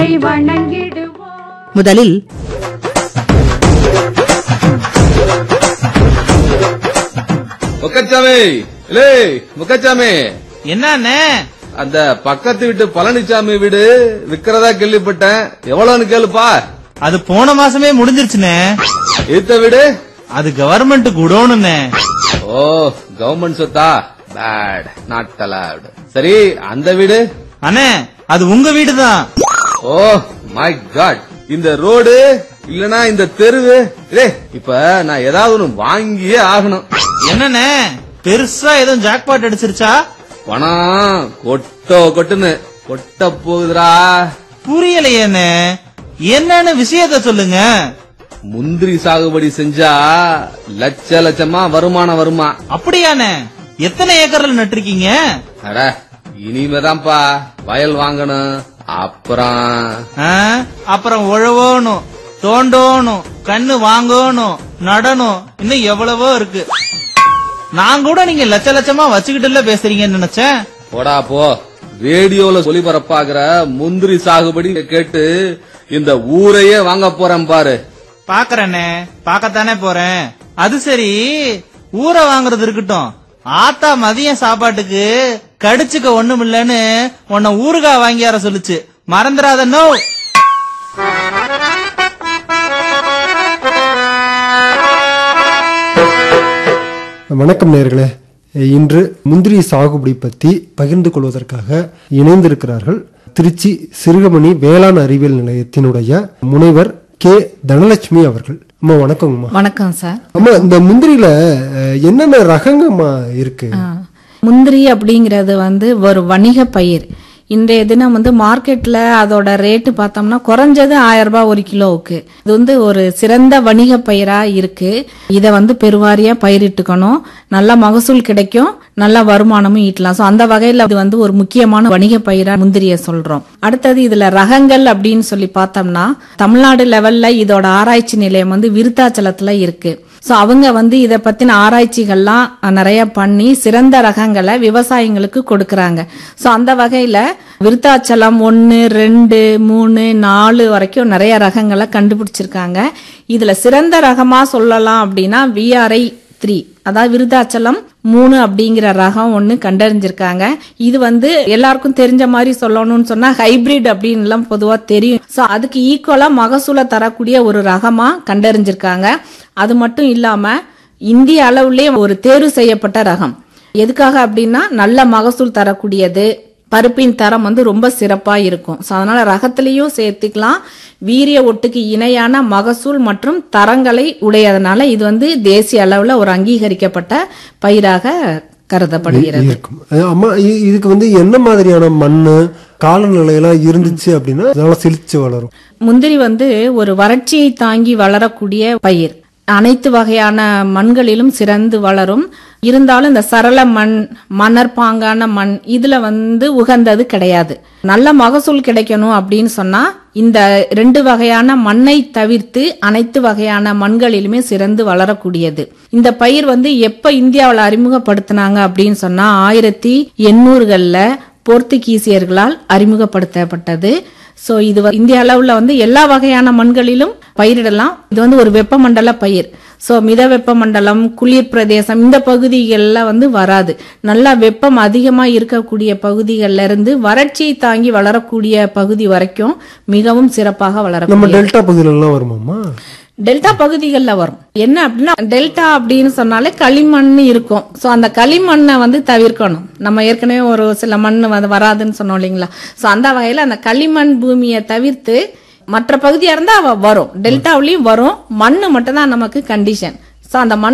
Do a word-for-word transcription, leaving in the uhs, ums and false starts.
உன்னை வணங்கிடுவோம். முதலில் முக்கச்சாமி, லே முக்கச்சாமி, என்ன அந்த பக்கத்து வீட்டு பழனிசாமி வீடு விக்கிறதா கேள்விப்பட்டேன். எவ்வளவுன்னு கேளுப்பா. அது போன மாசமே முடிஞ்சிருச்சுனே. ஈத்த வீடு அது கவர்மெண்ட் குடோனுன்னு. ஓ, கவர்மெண்ட் சொத்தா? Bad, not allowed. சரி, அந்த வீடு? அண்ணே, அது உங்க வீடுதான். ஓ மை காட், இந்த ரோடு இல்லனா இந்த தெருவு. இப்ப நான் ஏதாவது ஒண்ணு வாங்கியே ஆகணும். என்னண்ணே, பெருசா ஏதோ ஜாக்பாட் அடிச்சிருச்சா? பணம் கொட்டோ கொட்டுன்னு கொட்ட போகுதுரா. புரியலையேண்ணே, என்னன்னு விஷயத்த சொல்லுங்க. முந்திரி சாகுபடி செஞ்சா லட்ச லட்சமா வருமானம் வருமா? அப்படியாண்ணே? எத்தனை ஏக்கர்ல நட்டிருக்கீங்க? அட, இனிமேதான்ப்பா வயல் வாங்கணும். அப்புறம் ஆ, அப்புறம் உழவோணும், தோண்டோணும், கண்ணு வாங்கணும், நடணும், இன்னும் எவ்வளவோ இருக்கு. நான் கூட நீங்க லட்ச லட்சமா வச்சுக்கிட்டு பேசுறீங்கன்னு நினைச்சேன். போடா போ. ரேடியோல ஒளிபரப்பாகிற முந்திரி சாகுபடி கேட்டு இந்த ஊரையே வாங்க போறேன் பாரு. பாக்கறேனே, பாக்கத்தானே போறேன். அது சரி, ஊரை வாங்குறது இருக்கட்டும். ஆத்தா மதியம் சாப்பாட்டுக்கு கடிச்சுக்க ஒண்ணும் இல்லன்னு உன்னை ஊறுகா வாங்கி வர சொல்லுச்சு, மறந்துடாத. நோ. வணக்கம் நேயர்களே. இன்று முந்திரி சாகுபடி பற்றி பகிர்ந்து கொள்வதற்காக இணைந்திருக்கிறார்கள் திருச்சி சிறுகமணி வேளாண் அறிவியல் நிலையத்தினுடைய முனைவர் கே தனலட்சுமி அவர்கள். அம்மா வணக்கங்கம்மா. வணக்கம் சார். அம்மா, இந்த முந்திரியில என்னென்ன ரகங்கம்மா இருக்கு? முந்திரி அப்படிங்கிறது வந்து ஒரு வணிக பயிர். இன்றைய தினம் வந்து மார்க்கெட்ல அதோட ரேட்டு பார்த்தோம்னா குறைஞ்சது ஆயிரம் ரூபாய் ஒரு கிலோவுக்கு. இது வந்து ஒரு சிறந்த வணிக பயிரா இருக்கு. இதை வந்து பெருவாரியா பயிரிட்டுக்கணும், நல்ல மகசூல் கிடைக்கும், நல்ல வருமானமும் ஈட்டலாம். சோ அந்த வகையில இது வந்து ஒரு முக்கியமான வணிக பயிரா முந்திரிய சொல்றோம். அடுத்தது இதுல ரகங்கள் அப்படின்னு சொல்லி பார்த்தோம்னா தமிழ்நாடு லெவல்ல இதோட ஆராய்ச்சி நிலையம் வந்து விருத்தாச்சலத்துல இருக்கு. சோ அவங்க வந்து இத பத்தின ஆராய்ச்சிகள்லாம் நிறைய பண்ணி சிறந்த ரகங்களை விவசாயிங்களுக்கு கொடுக்கறாங்க. சோ அந்த வகையில விருத்தாச்சலம் ஒன்னு ரெண்டு மூணு நாலு வரைக்கும் நிறைய ரகங்களை கண்டுபிடிச்சிருக்காங்க. இதுல சிறந்த ரகமா சொல்லலாம் அப்படின்னா விஆர்ஐ த்ரீ, அதாவது விருத்தாச்சலம் மூணு அப்படிங்கிற ரகம் ஒண்ணு கண்டறிஞ்சிருக்காங்க. இது வந்து எல்லாருக்கும் தெரிஞ்ச மாதிரி சொல்லணும்னு சொன்னா ஹைபிரிட் அப்படின்னு எல்லாம் பொதுவா தெரியும். சோ அதுக்கு ஈக்குவலா மகசூலை தரக்கூடிய ஒரு ரகமா கண்டறிஞ்சிருக்காங்க. அது மட்டும் இல்லாம இந்திய அளவுலயே ஒரு தேர்வு செய்யப்பட்ட ரகம். எதுக்காக அப்படின்னா நல்ல மகசூல் தரக்கூடியது, பருப்பின் தரம் வந்து ரொம்ப சிறப்பா இருக்கும். சோ அதனால ரகத்திலையும் சேர்த்துக்கலாம். வீரிய ஒட்டுக்கு இணையான மகசூல் மற்றும் தரங்களை உடையதனால இது வந்து தேசிய அளவுல ஒரு அங்கீகரிக்கப்பட்ட பயிராக கருதப்படுகிறது. அம்மா, இதுக்கு வந்து என்ன மாதிரியான மண்ணு காலநிலையெல்லாம் இருந்துச்சு அப்படின்னா அதனால செழிச்சு வளரும்? முந்திரி வந்து ஒரு வறட்சியை தாங்கி வளரக்கூடிய பயிர். அனைத்து வகையான மண்களிலும் சிறந்து வளரும். இருந்தாலும் இந்த சரள மண், மணற்பாங்கான மண் இதுல வந்து உகந்தது கிடையாது. நல்ல மகசூல் கிடைக்கணும் அப்படின்னு சொன்னா இந்த ரெண்டு வகையான மண்ணை தவிர்த்து அனைத்து வகையான மண்களிலுமே சிறந்து வளரக்கூடியது. இந்த பயிர் வந்து எப்ப இந்தியாவில் அறிமுகப்படுத்தினாங்க அப்படின்னு சொன்னா ஆயிரத்தி எண்ணூறுகள்ல போர்த்துகீசியர்களால் அறிமுகப்படுத்தப்பட்டது. சோ இது இந்திய அளவுல வந்து எல்லா வகையான மண்களிலும் பயிரிடலாம். இது வந்து ஒரு வெப்பமண்டல பயிர். சோ மித வெப்பமண்டலம், குளிர் பிரதேசம் இந்த பகுதிகளில் வந்து வராது. நல்லா வெப்பம் அதிகமா இருக்கக்கூடிய பகுதிகளில இருந்து வறட்சியை தாங்கி வளரக்கூடிய பகுதி வரைக்கும் மிகவும் சிறப்பாக வளரும். நம்ம டெல்டா பகுதியில வருமாமா? டெல்டா பகுதிகளில் வரும். என்ன அப்படின்னா டெல்டா அப்படின்னு சொன்னாலே களிமண் இருக்கும். சோ அந்த களிமண்ணை வந்து தவிர்க்கணும். நம்ம ஏற்கனவே ஒரு சில மண் வராதுன்னு சொன்னோம் இல்லைங்களா? சோ அந்த வகையில அந்த களிமண் பூமியை தவிர்த்து மற்ற பகுதியா இருந்தா அவ வரும். டெல்டாவிலயும் வரும். மண்ணு மட்டும் தான் நமக்கு கண்டிஷன். சோ அந்த மண்